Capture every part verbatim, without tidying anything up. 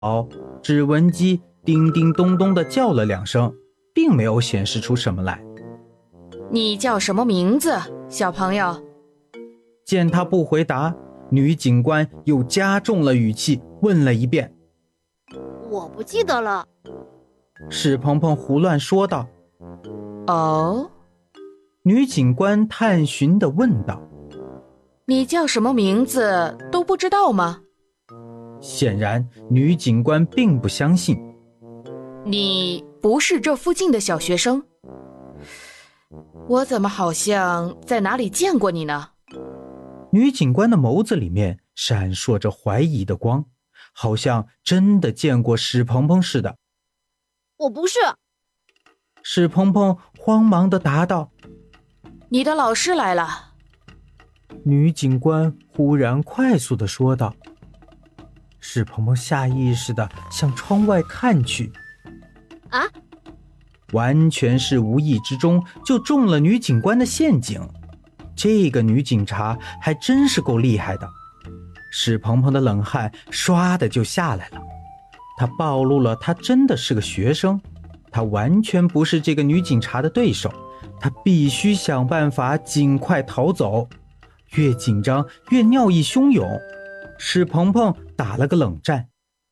指纹机叮叮咚咚地叫了两声，并没有显示出什么来。 你叫什么名字，小朋友？ 见他不回答，女警官又加重了语气问了一遍。 我不记得了。 史鹏鹏胡乱说道。 哦， 女警官探寻地问道。 你叫什么名字都不知道吗？ 显然女警官并不相信。 你不是这附近的小学生？我怎么好像在哪里见过你呢？ 女警官的眸子里面闪烁着怀疑的光，好像真的见过史鹏鹏似的。 我不是。 史鹏鹏慌忙地答道。 你的老师来了。 女警官忽然快速地说道。史鹏鹏下意识地向窗外看去。 啊！ 完全是无意之中就中了女警官的陷阱。这个女警察还真是够厉害的。史鹏鹏的冷汗唰的就下来了。他暴露了他真的是个学生，他完全不是这个女警察的对手，他必须想办法尽快逃走。越紧张越尿意汹涌，史鹏鹏打了个冷战。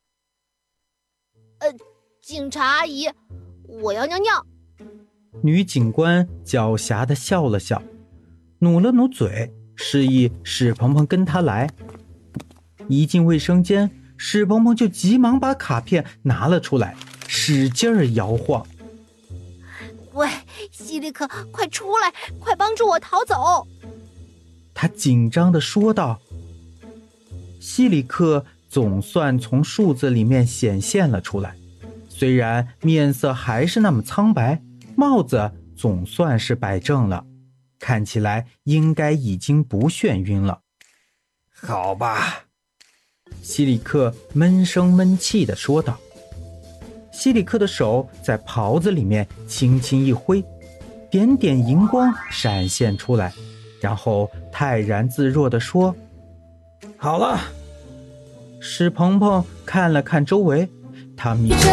呃，警察阿姨，我要尿尿。 女警官狡黠地笑了笑，努了努嘴，示意史鹏鹏跟他来。一进卫生间，史鹏鹏就急忙把卡片拿了出来，使劲儿摇晃。 喂，希利克，快出来，快帮助我逃走！ 他紧张地说道。希里克总算从数字里面显现了出来，虽然面色还是那么苍白，帽子总算是摆正了，看起来应该已经不眩晕了。好吧，希里克闷声闷气地说道。希里克的手在袍子里面轻轻一挥，点点荧光闪现出来，然后泰然自若地说：好了。史鹏鹏看了看周围，他明